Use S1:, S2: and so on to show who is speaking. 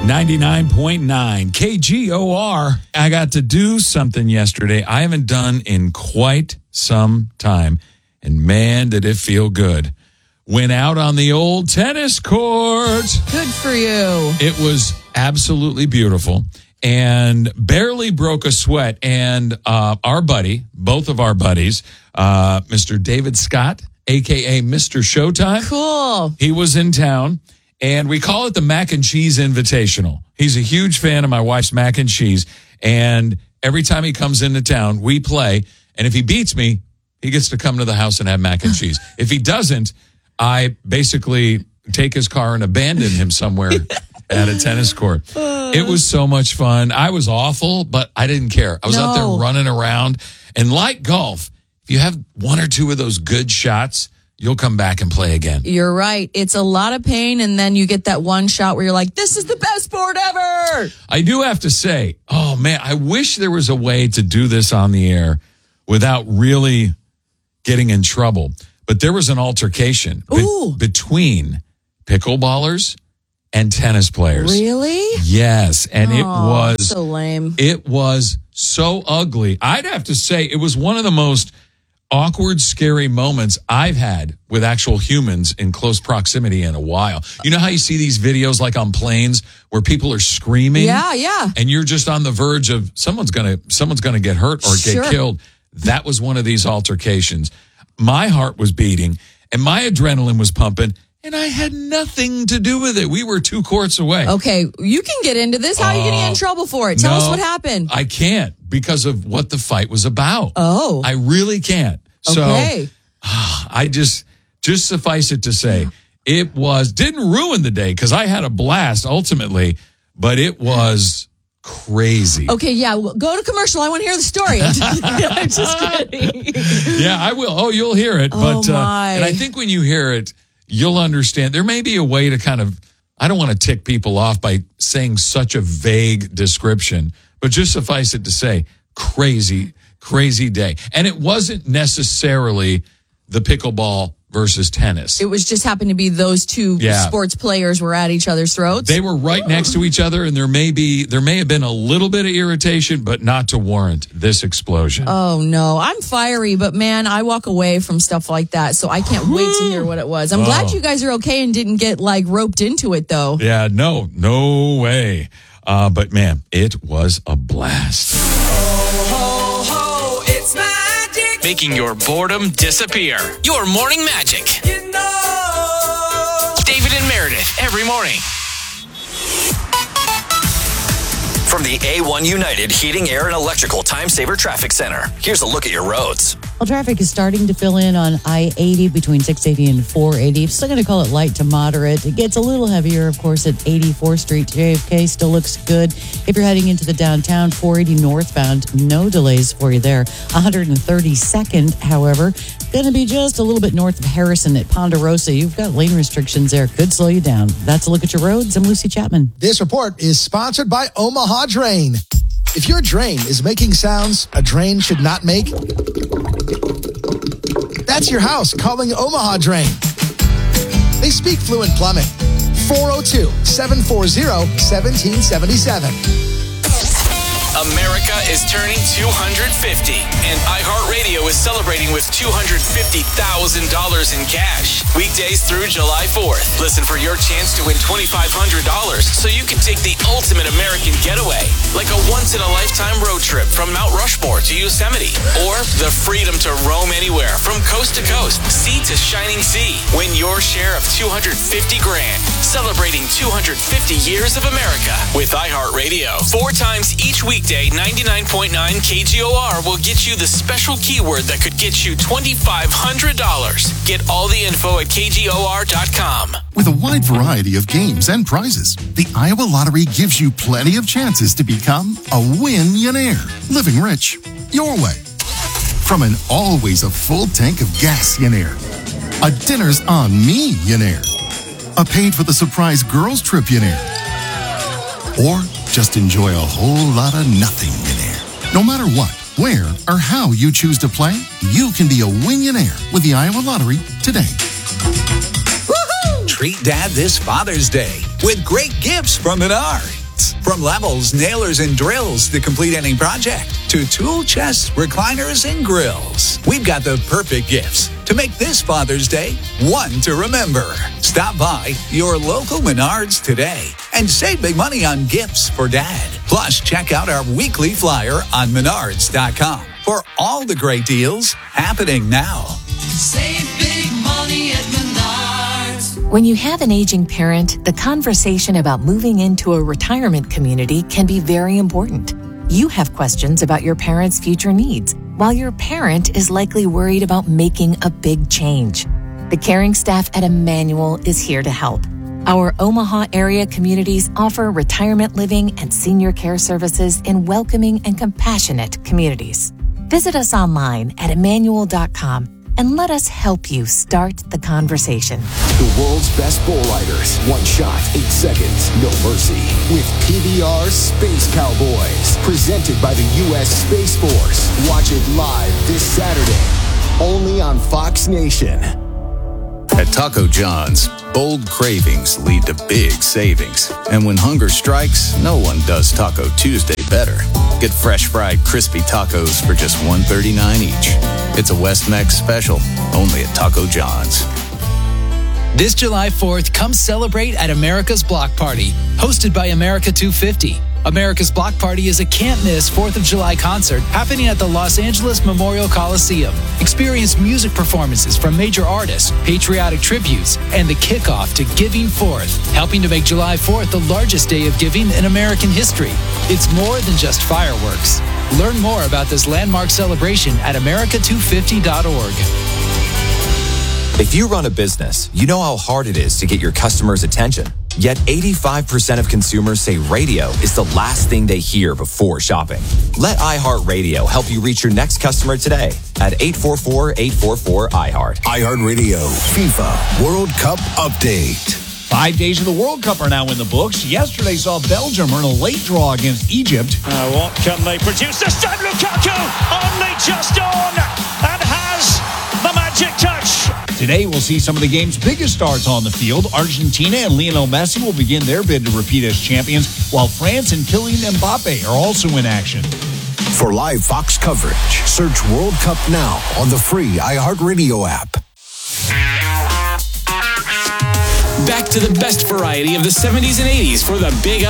S1: 99.9 KGOR. I got to do something yesterday I haven't done in quite some time. And man, did it feel good. Went out on the old tennis court.
S2: Good for you.
S1: It was absolutely beautiful and barely broke a sweat. And our buddy, both of our buddies, Mr. David Scott, a.k.a. Mr. Showtime.
S2: Cool.
S1: He was in town. And we call it the Mac and Cheese Invitational. He's a huge fan of my wife's mac and cheese. And every time he comes into town, we play. And if he beats me, he gets to come to the house and have mac and cheese. If he doesn't, I basically take his car and abandon him somewhere at a tennis court. It was so much fun. I was awful, but I didn't care. I was out there running around. And like golf, if you have one or two of those good shots, you'll come back and play again.
S2: You're right. It's a lot of pain, and then you get that one shot where you're like, this is the best sport ever.
S1: I do have to say, oh, man, I wish there was a way to do this on the air without really getting in trouble. But there was an altercation between pickleballers and tennis players.
S2: Really?
S1: Yes, and it was
S2: so lame.
S1: It was so ugly. I'd have to say it was one of the most awkward, scary moments I've had with actual humans in close proximity in a while. You know how you see these videos like on planes where people are screaming?
S2: Yeah.
S1: And you're just on the verge of someone's gonna get hurt or get killed. That was one of these altercations. My heart was beating and my adrenaline was pumping, and I had nothing to do with it. We were 2 courts away.
S2: Okay, you can get into this. How are you going to get in trouble for it? Tell us what happened.
S1: I can't because of what the fight was about.
S2: Oh.
S1: I really can't. So
S2: okay.
S1: I just suffice it to say, it didn't ruin the day because I had a blast ultimately, but it was crazy.
S2: Okay, yeah, well, go to commercial. I want to hear the story. I'm just kidding.
S1: Yeah, I will. Oh, you'll hear it. But and I think when you hear it, you'll understand. There may be a way to kind of, I don't want to tick people off by saying such a vague description, but just suffice it to say, crazy day. And it wasn't necessarily the pickleball versus tennis.
S2: It was just happened to be those two sports players were at each other's throats.
S1: They were right next to each other, and there may have been a little bit of irritation, but not to warrant this explosion.
S2: Oh no, I'm fiery, but man, I walk away from stuff like that, so I can't wait to hear what it was. I'm glad you guys are okay and didn't get like roped into it though.
S1: Yeah, no way. But man, it was a blast.
S3: It's magic.
S4: Making your boredom disappear. Your morning magic.
S3: You know.
S4: David and Meredith every morning.
S5: From the A1 United Heating, Air, and Electrical Time Saver Traffic Center, here's a look at your roads.
S6: Well, traffic is starting to fill in on I-80 between 680 and 480. Still going to call it light to moderate. It gets a little heavier, of course, at 84th Street. JFK still looks good. If you're heading into the downtown, 480 northbound, no delays for you there. 132nd, however, going to be just a little bit north of Harrison at Ponderosa. You've got lane restrictions there. Could slow you down. That's a look at your roads. I'm Lucy Chapman.
S7: This report is sponsored by Omaha Drain. If your drain is making sounds a drain should not make, that's your house calling Omaha Drain. They speak fluent plumbing. 402-740-1777.
S4: America is turning 250, and iHeartRadio is celebrating with $250,000 in cash. Weekdays through July 4th. Listen for your chance to win $2,500 so you can take the ultimate American getaway, like a once-in-a-lifetime road trip from Mount Rushmore to Yosemite, or the freedom to roam anywhere from coast to coast, sea to shining sea. Win your share of $250,000, celebrating 250 years of America with iHeartRadio. 4 times each weekday, 99.9 KGOR will get you the special keyword that could get you $2,500. Get all the info at KGOR.com.
S8: With a wide variety of games and prizes, the Iowa Lottery gives you plenty of chances to become a win-yonaire. Living rich your way. From an always a full tank of gas-yonaire, a dinner's on me-yonaire, a paid for the surprise girls trip-yonaire, or just enjoy a whole lot of nothing-yonaire. No matter what, where, or how you choose to play, you can be a win-yonaire with the Iowa Lottery today.
S2: Woohoo!
S9: Treat Dad this Father's Day with great gifts from Menards. From levels, nailers, and drills to complete any project, to tool chests, recliners, and grills. We've got the perfect gifts to make this Father's Day one to remember. Stop by your local Menards today and save big money on gifts for Dad. Plus, check out our weekly flyer on menards.com for all the great deals happening now.
S3: Save big money at Menards.
S10: When you have an aging parent, the conversation about moving into a retirement community can be very important. You have questions about your parent's future needs, while your parent is likely worried about making a big change. The caring staff at Emmanuel is here to help. Our Omaha area communities offer retirement living and senior care services in welcoming and compassionate communities. Visit us online at emmanuel.com and let us help you start the conversation.
S11: The world's best bull riders. One shot, 8 seconds, no mercy. With PBR Space Cowboys. Presented by the U.S. Space Force. Watch it live this Saturday. Only on Fox Nation.
S12: At Taco John's, bold cravings lead to big savings. And when hunger strikes, no one does Taco Tuesday better. Get fresh fried crispy tacos for just $1.39 each. It's a West Mex special, only at Taco John's.
S13: This July 4th, come celebrate at America's Block Party, hosted by America 250. America's Block Party is a can't-miss 4th of July concert happening at the Los Angeles Memorial Coliseum. Experience music performances from major artists, patriotic tributes, and the kickoff to Giving Forth, helping to make July 4th the largest day of giving in American history. It's more than just fireworks. Learn more about this landmark celebration at america250.org.
S14: If you run a business, you know how hard it is to get your customers' attention. Yet 85% of consumers say radio is the last thing they hear before shopping. Let iHeartRadio help you reach your next customer today at 844-844-iHeart.
S11: iHeartRadio FIFA World Cup Update.
S15: 5 days of the World Cup are now in the books. Yesterday saw Belgium earn a late draw against Egypt.
S16: What can they produce? This time Lukaku only just on and has the magic touch.
S15: Today we'll see some of the game's biggest stars on the field. Argentina and Lionel Messi will begin their bid to repeat as champions, while France and Kylian Mbappe are also in action.
S11: For live Fox coverage, search World Cup now on the free iHeartRadio app.
S4: Back to the best variety of the 70s and 80s for the Big